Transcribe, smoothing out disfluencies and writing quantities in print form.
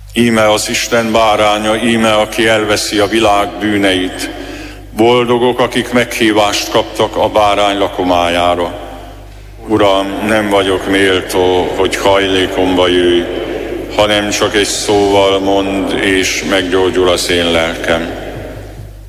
Íme az Isten báránya, íme aki elveszi a világ bűneit. Boldogok, akik meghívást kaptak a bárány lakomájára. Uram, nem vagyok méltó, hogy hajlékomba jöjj, hanem csak egy szóval mondd, és meggyógyul az én lelkem.